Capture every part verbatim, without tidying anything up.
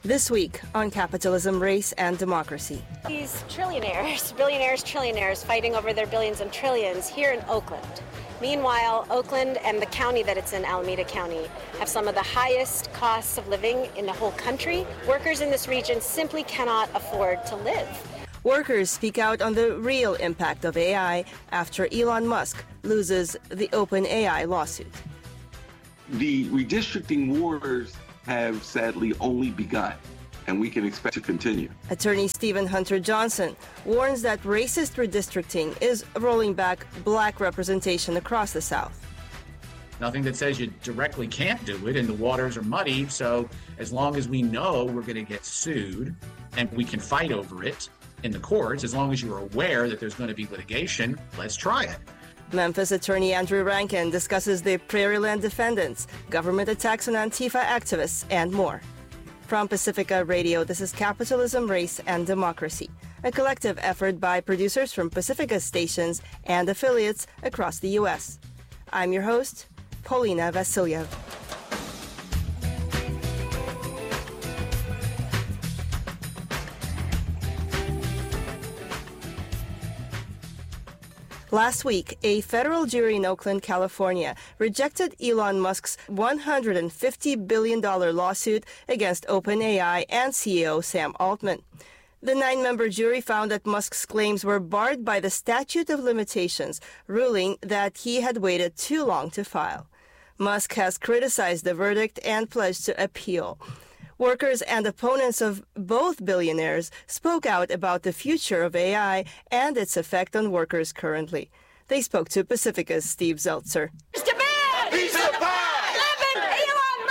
This week on Capitalism, Race, and Democracy. These trillionaires, billionaires, trillionaires fighting over their billions and trillions here in Oakland. Meanwhile, Oakland and the county that it's in, Alameda County, have some of the highest costs of living in the whole country. Workers in this region simply cannot afford to live. Workers speak out on the real impact of A I after Elon Musk loses the OpenAI lawsuit. The redistricting wars have sadly only begun, and we can expect to continue. Attorney Stephen Hunter Johnson warns that racist redistricting is rolling back black representation across the South. Nothing that says you directly can't do it, and the waters are muddy, so as long as we know we're going to get sued and we can fight over it in the courts, as long as you're aware that there's going to be litigation, let's try it. Memphis attorney Andrew Rankin discusses the Prairieland defendants, government attacks on Antifa activists, and more. From Pacifica Radio, this is Capitalism, Race, and Democracy, a collective effort by producers from Pacifica stations and affiliates across the U S. I'm your host, Paulina Vasilyev. Last week, a federal jury in Oakland, California, rejected Elon Musk's one hundred fifty billion dollars lawsuit against OpenAI and C E O Sam Altman. The nine-member jury found that Musk's claims were barred by the statute of limitations, ruling that he had waited too long to file. Musk has criticized the verdict and pledged to appeal. Workers and opponents of both billionaires spoke out about the future of A I and its effect on workers currently. They spoke to Pacifica's Steve Zeltzer. Piece of pie! Elon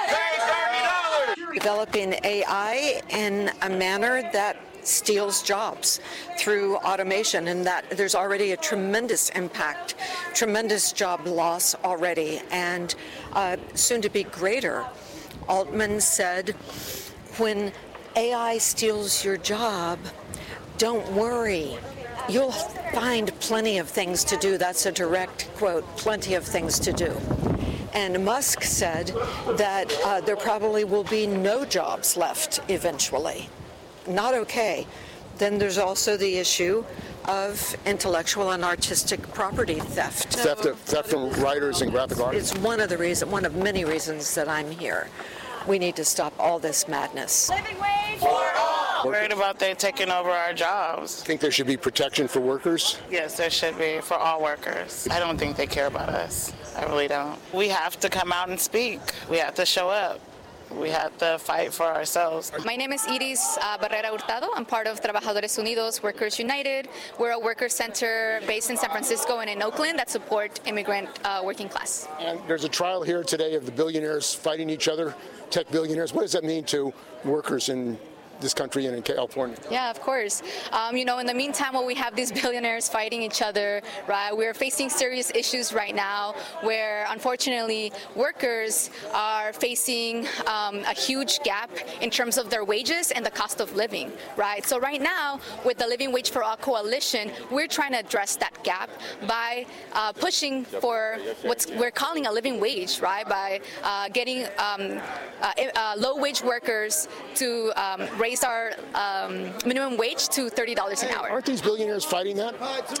Musk! Developing A I in a manner that steals jobs through automation, and that there's already a tremendous impact, tremendous job loss already, and uh, soon to be greater. Altman said, when A I steals your job, don't worry. You'll find plenty of things to do. That's a direct quote, plenty of things to do. And Musk said that uh, there probably will be no jobs left eventually. Not okay. Then there's also the issue of intellectual and artistic property theft. Theft, of, theft from writers and graphic artists? It's one of the reasons, one of many reasons that I'm here. We need to stop all this madness. Living wage for all! Worried about they taking over our jobs. Think there should be protection for workers? Yes, there should be for all workers. I don't think they care about us. I really don't. We have to come out and speak. We have to show up. We have to fight for ourselves. My name is Iris uh, Barrera Hurtado. I'm part of Trabajadores Unidos, Workers United. We're a worker center based in San Francisco and in Oakland that support immigrant uh, working class. And there's a trial here today of the billionaires fighting each other, tech billionaires. What does that mean to workers in this country and in California? Yeah, of course. Um, you know, in the meantime, while we have these billionaires fighting each other, right, we're facing serious issues right now where, unfortunately, workers are facing um, a huge gap in terms of their wages and the cost of living, right? So right now, with the Living Wage for All Coalition, we're trying to address that gap by uh, pushing for what we're calling a living wage, right, by uh, getting um, uh, uh, low-wage workers to um, raise our um, minimum wage to thirty dollars an hour. Aren't these billionaires fighting that?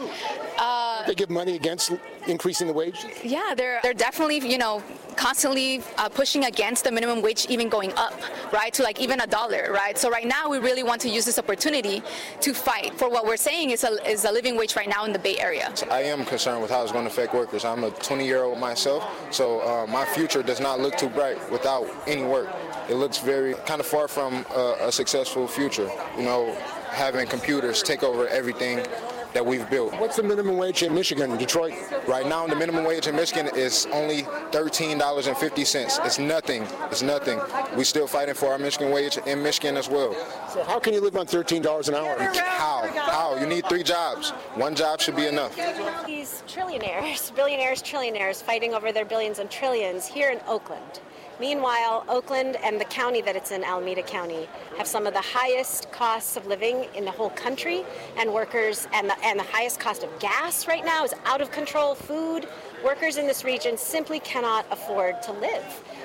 Uh, they give money against increasing the wage? Yeah, they're they're definitely, you know, constantly uh, pushing against the minimum wage even going up, right, to like even a dollar, right? So right now we really want to use this opportunity to fight for what we're saying is a, is a living wage right now in the Bay Area. I am concerned with how it's going to affect workers. I'm a twenty-year-old myself, so uh, my future does not look too bright without any work. It looks very kind of far from uh, a successful future, you know, having computers take over everything that we've built. What's the minimum wage in Michigan and Detroit? Right now, the minimum wage in Michigan is only thirteen dollars and fifty cents. It's nothing. It's nothing. We're still fighting for our Michigan wage in Michigan as well. So how can you live on thirteen dollars an hour? How? How? You need three jobs. One job should be enough. These trillionaires, billionaires, trillionaires fighting over their billions and trillions here in Oakland. Meanwhile, Oakland and the county that it's in, Alameda County, have some of the highest costs of living in the whole country, and workers, and the, and the highest cost of gas right now is out of control. Food, workers in this region simply cannot afford to live.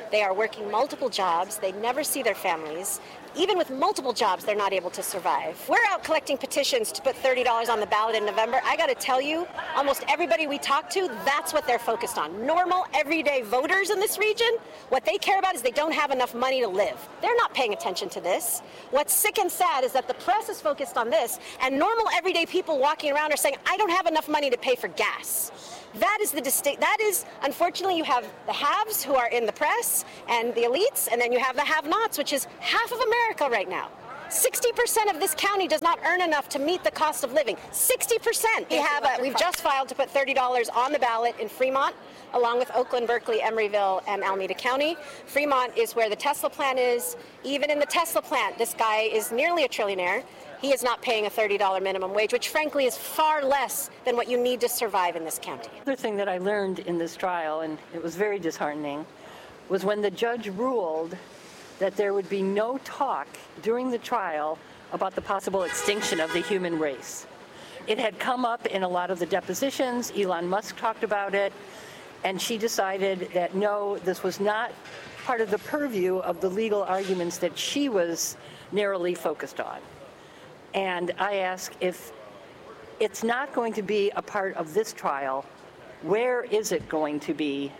They are working multiple jobs. They never see their families. Even with multiple jobs, they're not able to survive. We're out collecting petitions to put thirty dollars on the ballot in November. I got to tell you, almost everybody we talk to, that's what they're focused on. Normal, everyday voters in this region, what they care about is they don't have enough money to live. They're not paying attention to this. What's sick and sad is that the press is focused on this, and normal, everyday people walking around are saying, I don't have enough money to pay for gas. That is the distinct, that is, unfortunately, you have the haves who are in the press and the elites, and then you have the have-nots, which is half of America right now. sixty percent of this county does not earn enough to meet the cost of living. sixty percent. We have a, we've just filed to put thirty dollars on the ballot in Fremont, along with Oakland, Berkeley, Emeryville, and Alameda County. Fremont is where the Tesla plant is. Even in the Tesla plant, this guy is nearly a trillionaire. He is not paying a thirty dollars minimum wage, which frankly is far less than what you need to survive in this county. The other thing that I learned in this trial, and it was very disheartening, was when the judge ruled that there would be no talk during the trial about the possible extinction of the human race. It had come up in a lot of the depositions. Elon Musk talked about it, and she decided that no, this was not part of the purview of the legal arguments that she was narrowly focused on. And I ask, if it's not going to be a part of this trial, where is it going to be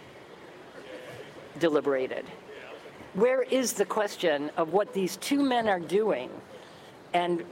deliberated? Where is the question of what these two men are doing and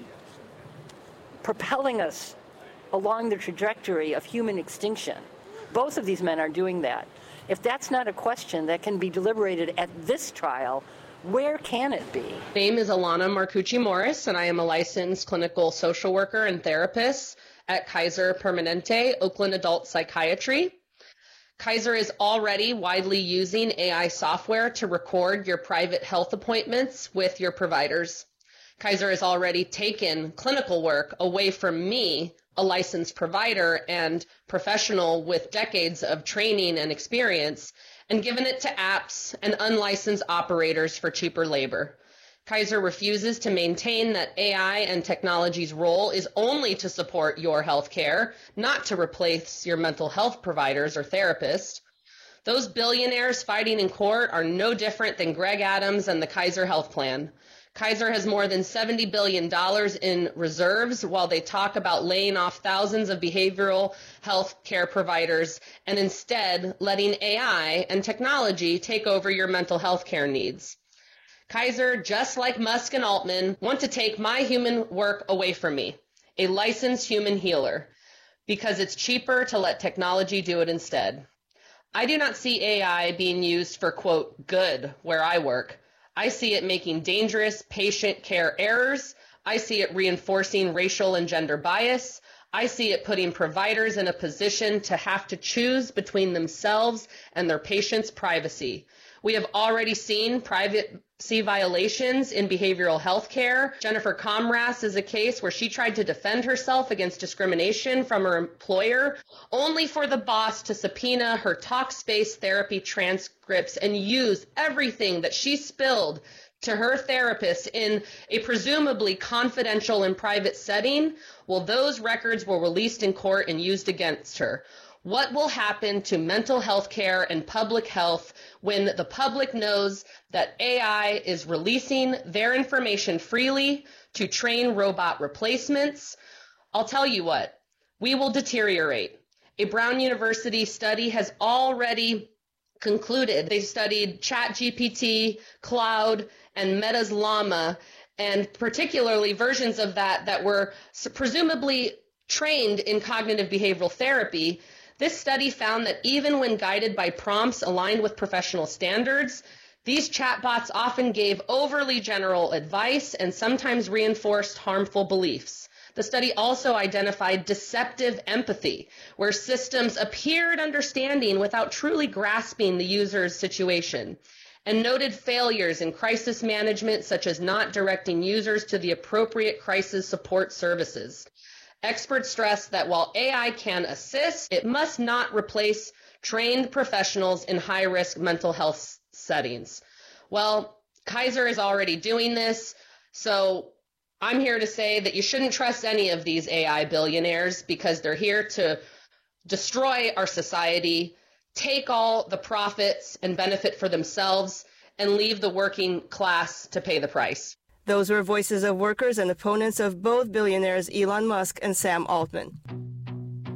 propelling us along the trajectory of human extinction? Both of these men are doing that. If that's not a question that can be deliberated at this trial, where can it be? My name is Alana Marcucci Morris, and I am a licensed clinical social worker and therapist at Kaiser Permanente, Oakland Adult Psychiatry. Kaiser is already widely using A I software to record your private health appointments with your providers. Kaiser has already taken clinical work away from me, a licensed provider and professional with decades of training and experience, and given it to apps and unlicensed operators for cheaper labor. Kaiser refuses to maintain that A I and technology's role is only to support your health care, not to replace your mental health providers or therapists. Those billionaires fighting in court are no different than Greg Adams and the Kaiser Health Plan. Kaiser has more than seventy billion dollars in reserves while they talk about laying off thousands of behavioral health care providers and instead letting A I and technology take over your mental health care needs. Kaiser, just like Musk and Altman, want to take my human work away from me, a licensed human healer, because it's cheaper to let technology do it instead. I do not see A I being used for, quote, good where I work. I see it making dangerous patient care errors. I see it reinforcing racial and gender bias. I see it putting providers in a position to have to choose between themselves and their patients' privacy. We have already seen privacy violations in behavioral health care. Jennifer Comras is a case where she tried to defend herself against discrimination from her employer, only for the boss to subpoena her Talkspace therapy transcripts and use everything that she spilled to her therapist in a presumably confidential and private setting. Well, those records were released in court and used against her. What will happen to mental health care and public health when the public knows that A I is releasing their information freely to train robot replacements? I'll tell you what, we will deteriorate. A Brown University study has already concluded. They studied ChatGPT, Cloud, and Meta's Llama, and particularly versions of that that were presumably trained in cognitive behavioral therapy. This study found that even when guided by prompts aligned with professional standards, these chatbots often gave overly general advice and sometimes reinforced harmful beliefs. The study also identified deceptive empathy, where systems appeared understanding without truly grasping the user's situation, and noted failures in crisis management, such as not directing users to the appropriate crisis support services. Experts stress that while A I can assist, it must not replace trained professionals in high-risk mental health settings. Well, Kaiser is already doing this, so I'm here to say that you shouldn't trust any of these A I billionaires because they're here to destroy our society, take all the profits and benefit for themselves and leave the working class to pay the price. Those were voices of workers and opponents of both billionaires Elon Musk and Sam Altman.